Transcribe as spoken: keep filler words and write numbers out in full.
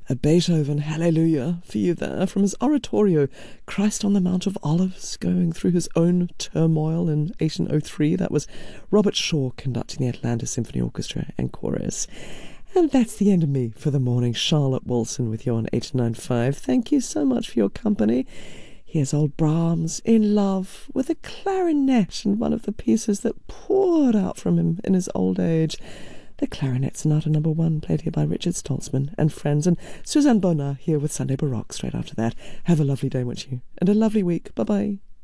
A Beethoven Hallelujah for you there from his oratorio, Christ on the Mount of Olives, going through his own turmoil in eighteen oh three. That was Robert Shaw conducting the Atlanta Symphony Orchestra and Chorus. And that's the end of me for the morning. Charlotte Wilson with you on eight nine five. Thank you so much for your company. Here's old Brahms in love with a clarinet and one of the pieces that poured out from him in his old age. The Clarinet Sonata number one, played here by Richard Stoltzman and friends, and Suzanne Bonnat here with Sunday Baroque straight after that. Have a lovely day, won't you? And a lovely week. Bye-bye.